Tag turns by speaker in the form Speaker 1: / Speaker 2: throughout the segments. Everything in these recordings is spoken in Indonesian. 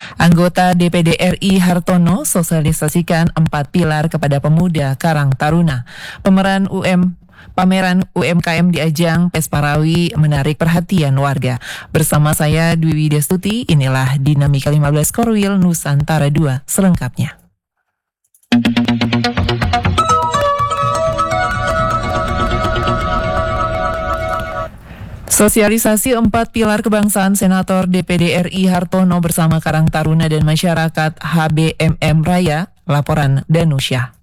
Speaker 1: Anggota DPD RI Hartono sosialisasikan 4 pilar kepada pemuda Karang Taruna. Pameran UMKM di ajang Pesparawi menarik perhatian warga. Bersama saya Dwi Widyastuti, inilah Dinamika 15 Korwil Nusantara 2 selengkapnya. Sosialisasi 4 pilar kebangsaan Senator DPD RI Hartono bersama Karang Taruna dan Masyarakat HBMM Raya, laporan Danusyah.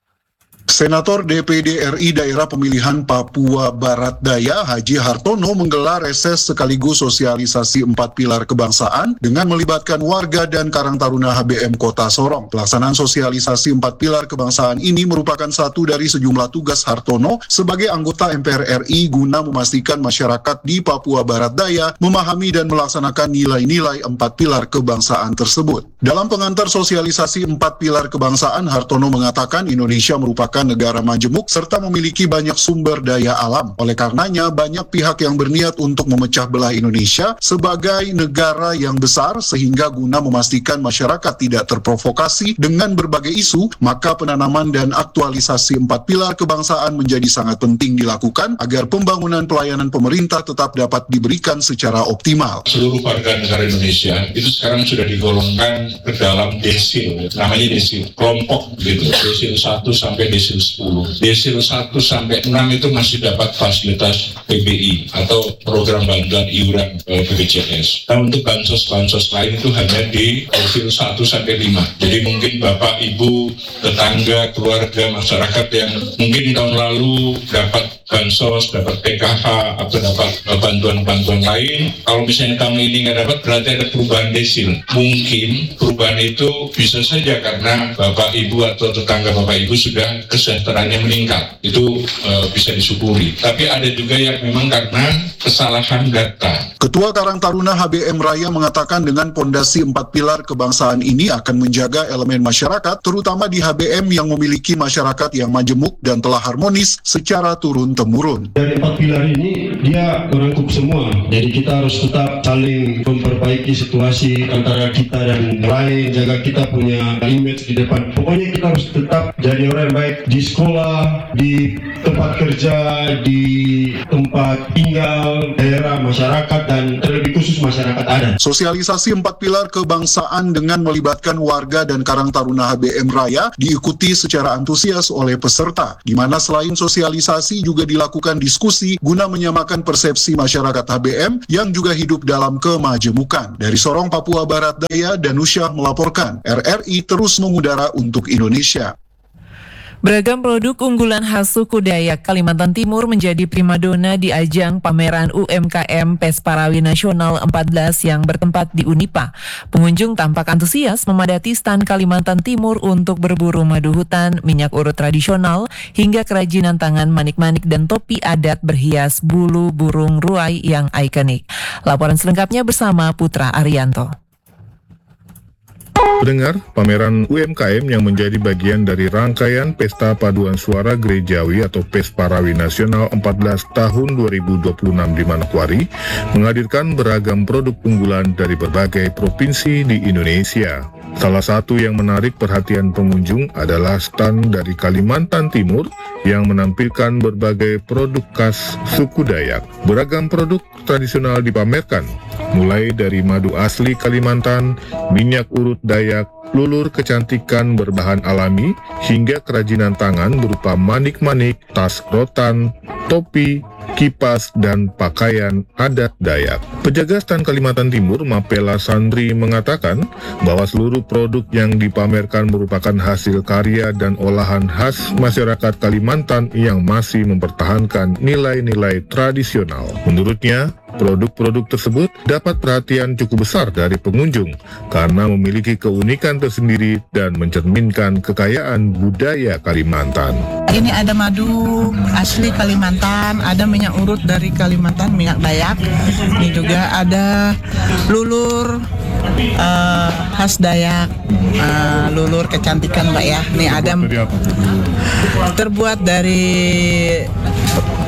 Speaker 2: Senator DPD RI Daerah Pemilihan Papua Barat Daya Haji Hartono menggelar reses sekaligus sosialisasi 4 pilar kebangsaan dengan melibatkan warga dan Karang Taruna HBM Kota Sorong. Pelaksanaan sosialisasi 4 pilar kebangsaan ini merupakan satu dari sejumlah tugas Hartono sebagai anggota MPR RI guna memastikan masyarakat di Papua Barat Daya memahami dan melaksanakan nilai-nilai 4 pilar kebangsaan tersebut. Dalam pengantar sosialisasi 4 pilar kebangsaan, Hartono mengatakan Indonesia merupakan negara majemuk serta memiliki banyak sumber daya alam. Oleh karenanya, banyak pihak yang berniat untuk memecah belah Indonesia sebagai negara yang besar sehingga guna memastikan masyarakat tidak terprovokasi dengan berbagai isu, maka penanaman dan aktualisasi 4 pilar kebangsaan menjadi sangat penting dilakukan agar pembangunan pelayanan pemerintah tetap dapat diberikan secara optimal.
Speaker 3: Seluruh warga negara Indonesia itu sekarang sudah digolongkan ke dalam desil, namanya desil, kelompok gitu, desil 1 sampai desil 10. Desil 1 sampai 6 itu masih dapat fasilitas PBI atau program bantuan iuran BPJS. Nah, untuk bansos lain itu hanya di desil 1 sampai 5. Jadi mungkin Bapak, Ibu, tetangga, keluarga, masyarakat yang mungkin tahun lalu dapat bansos, dapat PKH, atau dapat bantuan-bantuan lain. Kalau misalnya tahun ini nggak dapat, berarti ada perubahan desil. Mungkin perubahan itu bisa saja karena Bapak, Ibu, atau tetangga Bapak, Ibu sudah kesejahteraannya meningkat. Itu bisa disyukuri. Tapi ada juga yang memang karena kesalahan data.
Speaker 2: Ketua Karang Taruna HBM Raya mengatakan dengan pondasi 4 pilar kebangsaan ini akan menjaga elemen masyarakat, terutama di HBM yang memiliki masyarakat yang majemuk dan telah harmonis secara turun-temurun.
Speaker 4: Dari 4 pilar ini, dia merangkup semua. Jadi kita harus tetap saling memperbaiki situasi antara kita dan lain, jaga kita punya image di depan. Pokoknya kita harus tetap jadi orang yang baik di sekolah, di tempat kerja, di tempat tinggal, daerah, masyarakat, dan terlebih khusus masyarakat adat.
Speaker 2: Sosialisasi 4 pilar kebangsaan dengan melibatkan warga dan Karang Taruna HBM Raya diikuti secara antusias oleh peserta, di mana selain sosialisasi juga dilakukan diskusi guna menyamakan persepsi masyarakat HBM yang juga hidup dalam kemajemukan. Dari Sorong, Papua Barat Daya, Danusyah melaporkan, RRI terus mengudara untuk Indonesia.
Speaker 1: Beragam produk unggulan khas suku Dayak Kalimantan Timur menjadi primadona di ajang pameran UMKM Pesparawi Nasional 14 yang bertempat di Unipa. Pengunjung tampak antusias memadati stan Kalimantan Timur untuk berburu madu hutan, minyak urut tradisional, hingga kerajinan tangan manik-manik dan topi adat berhias bulu burung ruai yang ikonik. Laporan selengkapnya bersama Putra Arianto.
Speaker 5: Pendengar, pameran UMKM yang menjadi bagian dari rangkaian Pesta Paduan Suara Gerejawi atau Pesparawi Nasional 14 tahun 2026 di Manokwari menghadirkan beragam produk unggulan dari berbagai provinsi di Indonesia. Salah satu yang menarik perhatian pengunjung adalah stand dari Kalimantan Timur yang menampilkan berbagai produk khas suku Dayak. Beragam produk tradisional dipamerkan, mulai dari madu asli Kalimantan, minyak urut Dayak, lulur kecantikan berbahan alami, hingga kerajinan tangan berupa manik-manik, tas rotan, topi, kipas, dan pakaian adat Dayak. Penjaga stan Kalimantan Timur, Mapela Sandri, mengatakan bahwa seluruh produk yang dipamerkan merupakan hasil karya dan olahan khas masyarakat Kalimantan yang masih mempertahankan nilai-nilai tradisional. Menurutnya, produk-produk tersebut dapat perhatian cukup besar dari pengunjung karena memiliki keunikan tersendiri dan mencerminkan kekayaan budaya Kalimantan.
Speaker 6: Ini ada madu asli Kalimantan, ada minyak urut dari Kalimantan, minyak Dayak. Ini juga ada lulur khas Dayak, lulur kecantikan Mbak ya. Ini ada terbuat dari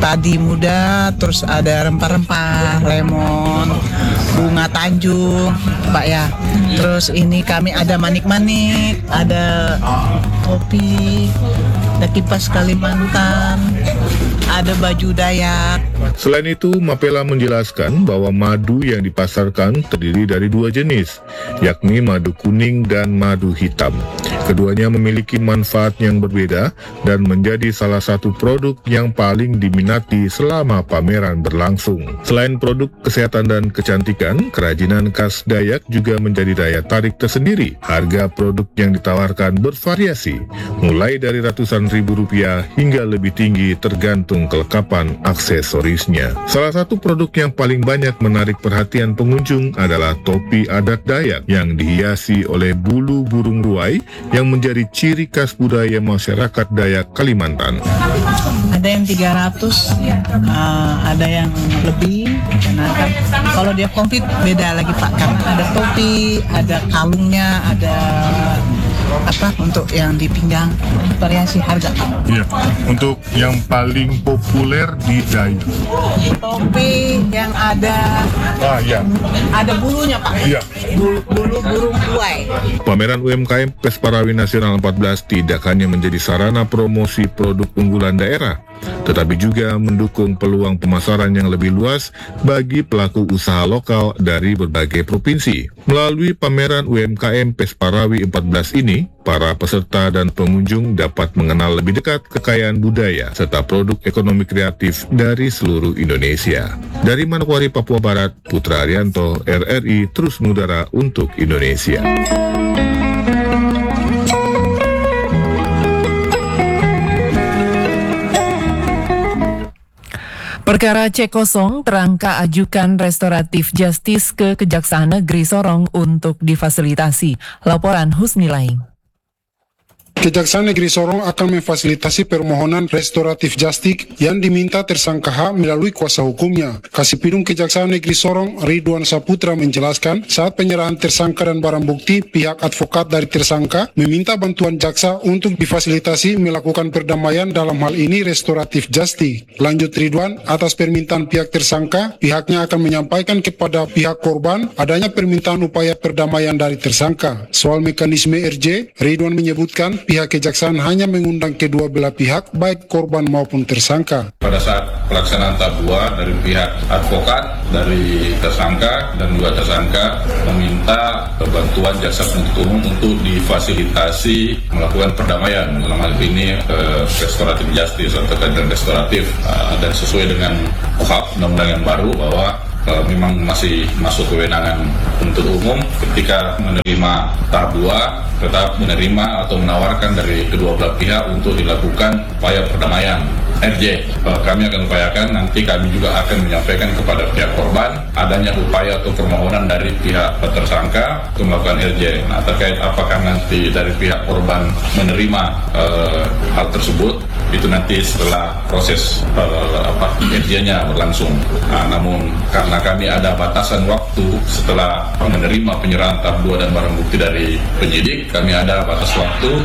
Speaker 6: padi muda, terus ada rempah-rempah, lemon, bunga Tanjung, Pak ya. Terus ini kami ada manik-manik, ada kopi, ada kipas Kalimantan, ada baju Dayak.
Speaker 5: Selain itu, Mapela menjelaskan bahwa madu yang dipasarkan terdiri dari 2 jenis, yakni madu kuning dan madu hitam. Keduanya memiliki manfaat yang berbeda dan menjadi salah satu produk yang paling diminati selama pameran berlangsung. Selain produk kesehatan dan kecantikan, kerajinan khas Dayak juga menjadi daya tarik tersendiri. Harga produk yang ditawarkan bervariasi, mulai dari ratusan ribu rupiah hingga lebih tinggi tergantung kelengkapan aksesorisnya. Salah satu produk yang paling banyak menarik perhatian pengunjung adalah topi adat Dayak yang dihiasi oleh bulu burung ruai yang menjadi ciri khas budaya masyarakat Dayak Kalimantan.
Speaker 6: Ada yang 300, ada yang lebih. Nah, kan, kalau dia komplit beda lagi Pak, karena ada topi, ada kalungnya, ada untuk yang di pinggang, variasi harga Pak.
Speaker 5: Iya, untuk yang paling populer di Dayak.
Speaker 6: Topi yang ada ada bulunya Pak.
Speaker 5: Iya.
Speaker 6: Bulu burung ruai.
Speaker 5: Pameran UMKM Pesparawi Nasional 14 tidak hanya menjadi sarana promosi produk unggulan daerah, tetapi juga mendukung peluang pemasaran yang lebih luas bagi pelaku usaha lokal dari berbagai provinsi. Melalui pameran UMKM Pesparawi 14 ini, para peserta dan pengunjung dapat mengenal lebih dekat kekayaan budaya serta produk ekonomi kreatif dari seluruh Indonesia. Dari Manokwari, Papua Barat, Putra Arianto, RRI terus mengudara untuk Indonesia.
Speaker 1: Perkara cek kosong terangka ajukan restoratif justice ke Kejaksaan Negeri Sorong untuk difasilitasi. Laporan Husni Laing.
Speaker 7: Kejaksaan Negeri Sorong akan memfasilitasi permohonan restoratif justice yang diminta tersangka H melalui kuasa hukumnya. Kasipidum Kejaksaan Negeri Sorong, Ridwan Saputra menjelaskan, saat penyerahan tersangka dan barang bukti, pihak advokat dari tersangka meminta bantuan jaksa untuk difasilitasi melakukan perdamaian, dalam hal ini restoratif justice. Lanjut Ridwan, atas permintaan pihak tersangka, pihaknya akan menyampaikan kepada pihak korban adanya permintaan upaya perdamaian dari tersangka. Soal mekanisme RJ, Ridwan menyebutkan pihak kejaksaan hanya mengundang kedua belah pihak, baik korban maupun tersangka.
Speaker 3: Pada saat pelaksanaan tahap 2 dari pihak advokat, dari tersangka dan juga tersangka meminta bantuan jaksa penuntut umum untuk difasilitasi melakukan perdamaian, dalam hal ini restoratif justice atau keadilan restoratif, dan sesuai dengan KUHP, undang-undang yang baru, bahwa memang masih masuk kewenangan penuntut umum ketika menerima tahap 2 tetap menerima atau menawarkan dari kedua belah pihak untuk dilakukan upaya perdamaian RJ. Kami akan upayakan, nanti kami juga akan menyampaikan kepada pihak korban adanya upaya atau permohonan dari pihak tersangka untuk melakukan RJ. Nah, terkait apakah nanti dari pihak korban menerima hal tersebut, itu nanti setelah proses RJ-nya berlangsung. Nah, namun karena kami ada batasan waktu setelah menerima penyerahan tahap 2 dan barang bukti dari penyidik, kami ada batas waktu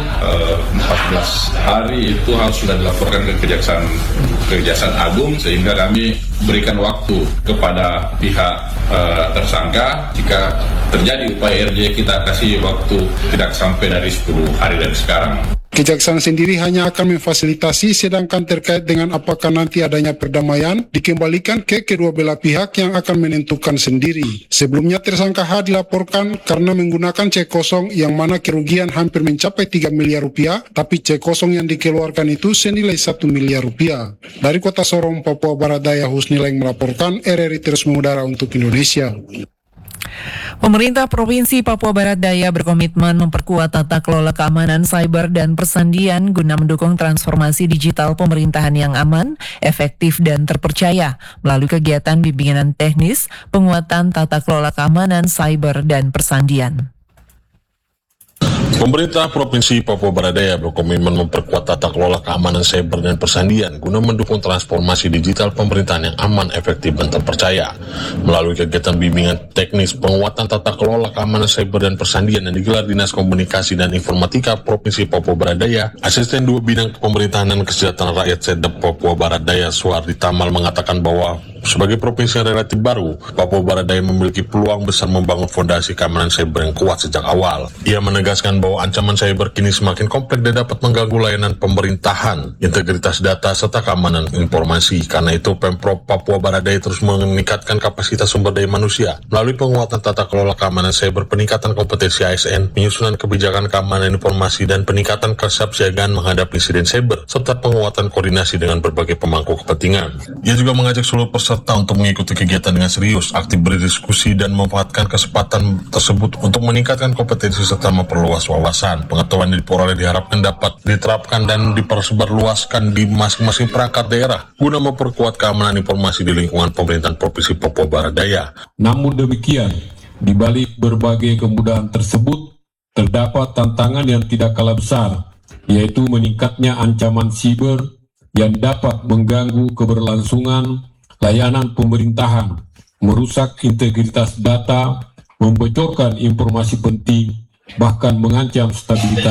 Speaker 3: 14 hari itu harus sudah dilaporkan ke Kejaksaan Agung, sehingga kami berikan waktu kepada pihak tersangka. Jika terjadi upaya RJ, kita kasih waktu tidak sampai dari 10 hari dari sekarang.
Speaker 7: Kejaksaan sendiri hanya akan memfasilitasi, sedangkan terkait dengan apakah nanti adanya perdamaian dikembalikan ke kedua belah pihak yang akan menentukan sendiri. Sebelumnya tersangka H dilaporkan karena menggunakan cek kosong yang mana kerugian hampir mencapai 3 miliar rupiah, tapi cek kosong yang dikeluarkan itu senilai 1 miliar rupiah. Dari Kota Sorong, Papua Barat Daya, Husni Laing melaporkan, RRI terus mengudara untuk Indonesia.
Speaker 1: Pemerintah Provinsi Papua Barat Daya berkomitmen memperkuat tata kelola keamanan cyber dan persandian guna mendukung transformasi digital pemerintahan yang aman, efektif dan terpercaya melalui kegiatan bimbingan teknis, penguatan tata kelola keamanan cyber dan persandian.
Speaker 8: Pemerintah Provinsi Papua Barat Daya berkomitmen memperkuat tata kelola keamanan cyber dan persandian guna mendukung transformasi digital pemerintahan yang aman, efektif, dan terpercaya. Melalui kegiatan bimbingan teknis penguatan tata kelola keamanan cyber dan persandian yang digelar Dinas Komunikasi dan Informatika Provinsi Papua Barat Daya, Asisten 2 Bidang Pemerintahan dan Kesejahteraan Rakyat Sedep Papua Barat Daya Suardi Tamal mengatakan bahwa sebagai provinsi yang relatif baru, Papua Barat Daya memiliki peluang besar membangun fondasi keamanan cyber yang kuat sejak awal. Ia menegaskan bahwa ancaman cyber kini semakin kompleks dan dapat mengganggu layanan pemerintahan, integritas data, serta keamanan informasi. Karena itu, Pemprov Papua Barat Daya terus meningkatkan kapasitas sumber daya manusia melalui penguatan tata kelola keamanan cyber, peningkatan kompetensi ASN, penyusunan kebijakan keamanan informasi, dan peningkatan kesiapsiagaan menghadapi insiden cyber, serta penguatan koordinasi dengan berbagai pemangku kepentingan. Ia juga mengajak seluruh peserta untuk mengikuti kegiatan dengan serius, aktif berdiskusi, dan memanfaatkan kesempatan tersebut untuk meningkatkan kompetensi serta memperluas wawasan. Pengetahuan yang diperoleh diharapkan dapat diterapkan dan dipersebarluaskan di masing-masing perangkat daerah guna memperkuat keamanan informasi di lingkungan pemerintahan Provinsi Papua Barat Daya.
Speaker 9: Namun demikian, di balik berbagai kemudahan tersebut, terdapat tantangan yang tidak kalah besar, yaitu meningkatnya ancaman siber yang dapat mengganggu keberlangsungan layanan pemerintahan, merusak integritas data, membocorkan informasi penting, bahkan mengancam stabilitas